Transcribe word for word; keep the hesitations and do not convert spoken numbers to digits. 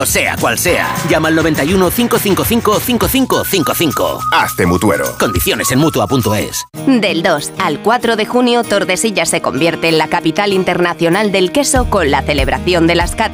Sea cual sea, llama al noventa y uno, cinco cinco cinco, cinco cinco cinco cinco. Hazte mutuero. Condiciones en mutua punto es. Del dos al cuatro de junio, Tordesillas se convierte en la capital internacional del queso con la celebración de las catas